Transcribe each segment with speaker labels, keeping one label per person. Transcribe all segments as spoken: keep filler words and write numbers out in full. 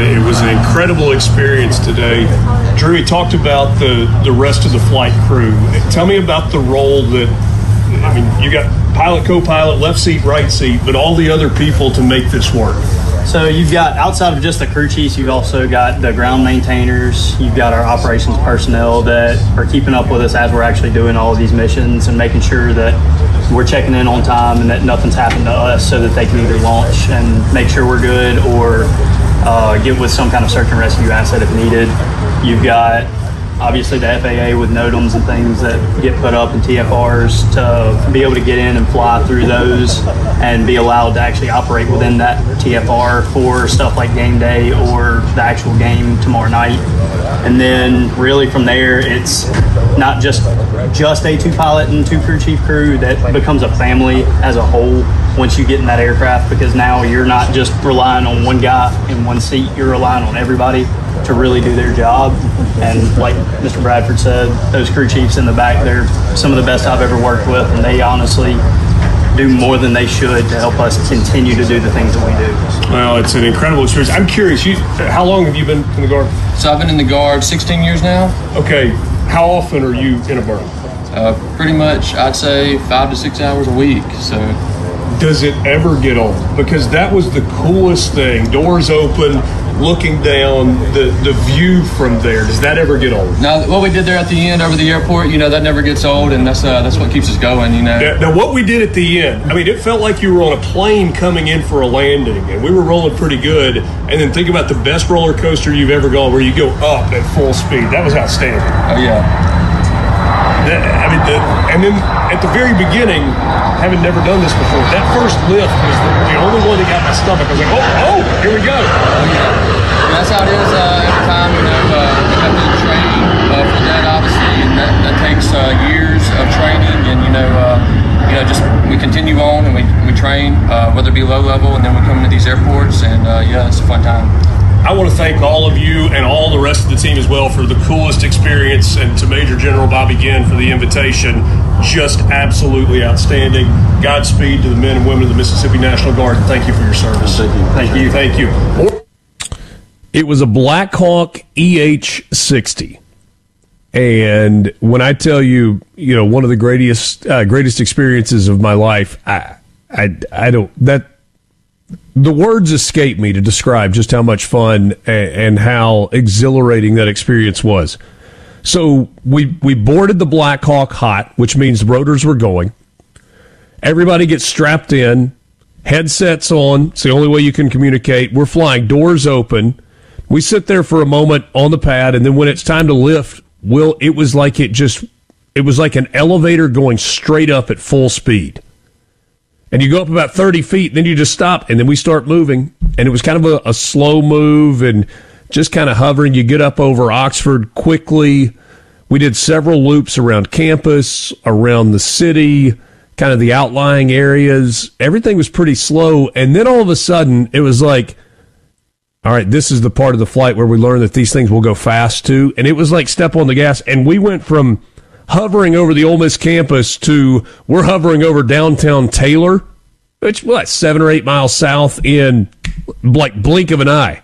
Speaker 1: it was an incredible experience today. Drew, he talked about the, the rest of the flight crew. Tell me about the role that, I mean, you got pilot, co-pilot, left seat, right seat, but all the other people to make this work.
Speaker 2: So you've got, outside of just the crew chiefs, you've also got the ground maintainers, you've got our operations personnel that are keeping up with us as we're actually doing all of these missions and making sure that we're checking in on time and that nothing's happened to us so that they can either launch and make sure we're good or uh, get with some kind of search and rescue asset if needed. You've got obviously the F A A with NOTAMs and things that get put up in T F Rs to be able to get in and fly through those and be allowed to actually operate within that T F R for stuff like game day or the actual game tomorrow night. And then really from there, it's not just just a two pilot and two crew chief crew. That becomes a family as a whole once you get in that aircraft, because now you're not just relying on one guy in one seat, you're relying on everybody to really do their job. And like Mister Bradford said, those crew chiefs in the back, they're some of the best I've ever worked with, and they honestly do more than they should to help us continue to do the things that we do.
Speaker 1: Well, it's an incredible experience. I'm curious, you, how long have you been in the Guard?
Speaker 3: So I've been in the Guard sixteen years now.
Speaker 1: Okay, how often are you in a berth?
Speaker 3: Uh, pretty much, I'd say five to six hours a week. So,
Speaker 1: does it ever get old? Because that was the coolest thing. Doors open, looking down, the, the view from there. Does that ever get old?
Speaker 3: Now, what we did there at the end over the airport, you know, that never gets old, and that's uh, that's what keeps us going, you know.
Speaker 1: Now, now, what we did at the end, I mean, it felt like you were on a plane coming in for a landing, and we were rolling pretty good. And then think about the best roller coaster you've ever gone, where you go up at full speed. That was outstanding.
Speaker 3: Oh, yeah.
Speaker 1: That, I mean, the, and then at the very beginning, having never done this before, that first lift was the, the only one that got my stomach. I was like, oh, oh, here we go.
Speaker 3: Oh, yeah. That's how it is uh, every time, you know, uh, we have to train uh, for that, obviously, and that, that takes uh, years of training, and, you know, uh, you know, just we continue on and we, we train, uh, whether it be low level, and then we come into these airports, and, uh, yeah, it's a fun time.
Speaker 1: I want to thank all of you and all the rest of the team as well for the coolest experience, and to Major General Bobby Ginn for the invitation. Just absolutely outstanding. Godspeed to the men and women of the Mississippi National Guard, and thank you for your service.
Speaker 2: Thank you.
Speaker 1: Thank you. Thank you.
Speaker 4: It was a Black Hawk E H sixty. And when I tell you, you know, one of the greatest uh, greatest experiences of my life, I, I, I don't, that, the words escape me to describe just how much fun and, and how exhilarating that experience was. So we we boarded the Black Hawk hot, which means the rotors were going. Everybody gets strapped in, headsets on. It's the only way you can communicate. We're flying, doors open. We sit there for a moment on the pad, and then when it's time to lift, Will, it was like it just, it was like an elevator going straight up at full speed. And you go up about thirty feet, then you just stop, and then we start moving. And it was kind of a, a slow move and just kind of hovering. You get up over Oxford quickly. We did several loops around campus, around the city, kind of the outlying areas. Everything was pretty slow. And then all of a sudden, it was like, all right, this is the part of the flight where we learn that these things will go fast too. And it was like step on the gas. And we went from hovering over the Ole Miss campus to we're hovering over downtown Taylor, which, what, seven or eight miles south in like blink of an eye.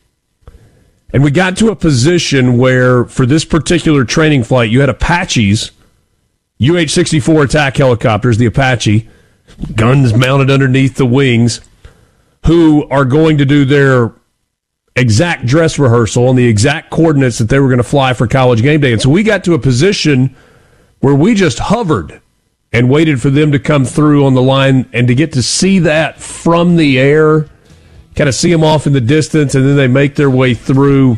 Speaker 4: And we got to a position where for this particular training flight, you had Apaches, U H sixty-four attack helicopters, the Apache, guns mounted underneath the wings, who are going to do their exact dress rehearsal on the exact coordinates that they were going to fly for College game day. And so we got to a position where we just hovered and waited for them to come through on the line, and to get to see that from the air, kind of see them off in the distance, and then they make their way through.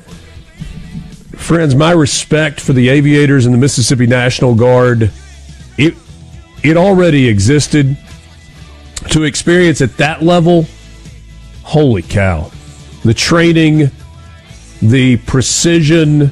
Speaker 4: Friends, my respect for the aviators and the Mississippi National Guard, it it already existed. To experience at that level, holy cow. The training, the precision,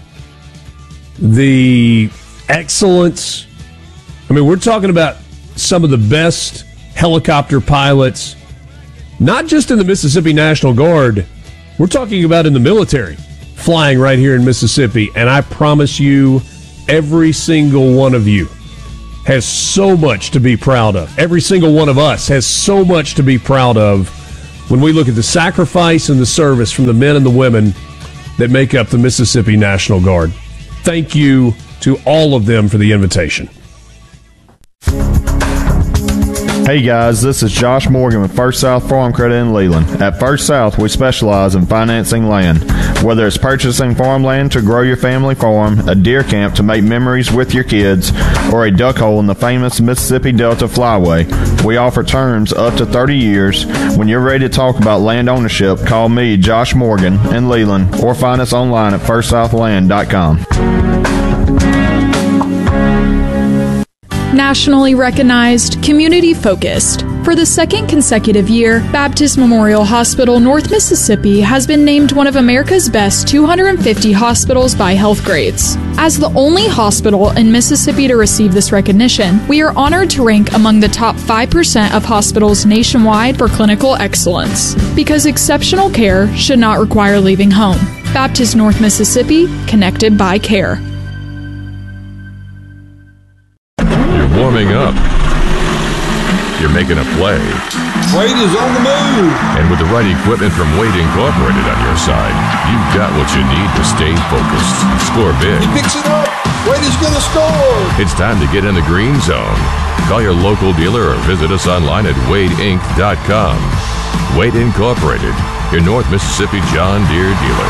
Speaker 4: the excellence. I mean, we're talking about some of the best helicopter pilots, not just in the Mississippi National Guard. We're talking about in the military, flying right here in Mississippi. And I promise you, every single one of you has so much to be proud of. Every single one of us has so much to be proud of when we look at the sacrifice and the service from the men and the women that make up the Mississippi National Guard. Thank you to all of them for the invitation.
Speaker 5: Hey guys, this is Josh Morgan with First South Farm Credit in Leland. At First South, we specialize in financing land. Whether it's purchasing farmland to grow your family farm, a deer camp to make memories with your kids, or a duck hole in the famous Mississippi Delta Flyway, we offer terms up to thirty years. When you're ready to talk about land ownership, call me, Josh Morgan, in Leland, or find us online at first south land dot com.
Speaker 6: Nationally recognized, community-focused. For the second consecutive year, Baptist Memorial Hospital North Mississippi has been named one of America's best two hundred fifty hospitals by HealthGrades. As the only hospital in Mississippi to receive this recognition, we are honored to rank among the top five percent of hospitals nationwide for clinical excellence. Because exceptional care should not require leaving home. Baptist North Mississippi, connected by care.
Speaker 7: Warming up. You're making a play.
Speaker 8: Wade is on the move.
Speaker 7: And with the right equipment from Wade Incorporated on your side, you've got what you need to stay focused. Score big.
Speaker 8: He picks it up. Wade is going to score.
Speaker 7: It's time to get in the green zone. Call your local dealer or visit us online at wade inc dot com. Wade Incorporated, your North Mississippi John Deere dealer.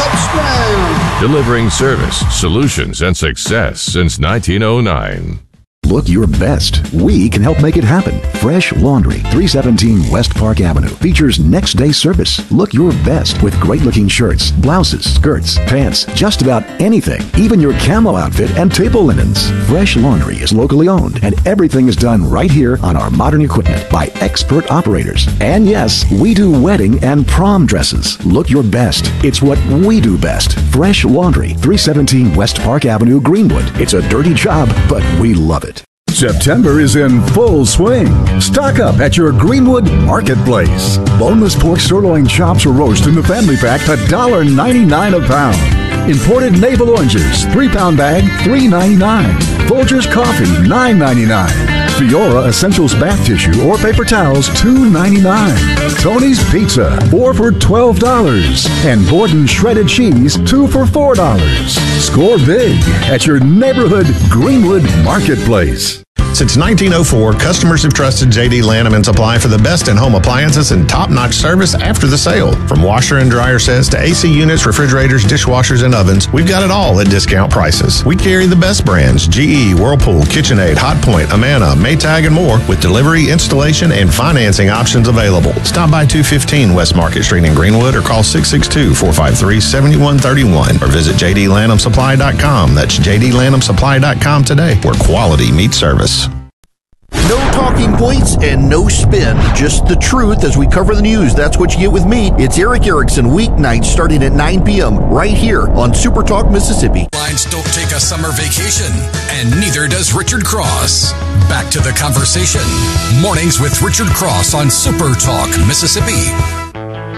Speaker 8: Touchdown.
Speaker 7: Delivering service, solutions, and success since nineteen oh nine.
Speaker 9: Look your best. We can help make it happen. Fresh Laundry, three seventeen West Park Avenue, features next day service. Look your best with great looking shirts, blouses, skirts, pants, just about anything, even your camo outfit and table linens. Fresh Laundry is locally owned and everything is done right here on our modern equipment by expert operators. And yes, we do wedding and prom dresses. Look your best. It's what we do best. Fresh Laundry, three seventeen West Park Avenue, Greenwood. It's a dirty job, but we love it.
Speaker 10: September is in full swing. Stock up at your Greenwood Marketplace. Boneless pork sirloin chops or roast in the family pack, one dollar ninety-nine a pound. Imported navel oranges, three pound bag, three ninety-nine. Folgers coffee, nine ninety-nine. Fiora Essentials bath tissue or paper towels, two ninety-nine. Tony's Pizza, four for twelve dollars. And Borden shredded cheese, two for four dollars. Score big at your neighborhood Greenwood Marketplace.
Speaker 11: Since nineteen oh four, customers have trusted J D Lanham and Supply for the best in home appliances and top-notch service after the sale. From washer and dryer sets to A C units, refrigerators, dishwashers, and ovens, we've got it all at discount prices. We carry the best brands, G E, Whirlpool, KitchenAid, Hotpoint, Amana, Maytag, and more, with delivery, installation, and financing options available. Stop by two fifteen West Market Street in Greenwood or call six six two, four five three, seven one three one or visit j d lanham supply dot com. That's j d lanham supply dot com today, where quality meets service.
Speaker 12: No talking points and no spin. Just the truth as we cover the news. That's what you get with me. It's Eric Erickson, weeknights starting at nine p.m. right here on Super Talk Mississippi.
Speaker 13: Lines don't take a summer vacation, and neither does Richard Cross. Back to the conversation. Mornings with Richard Cross on Super Talk Mississippi.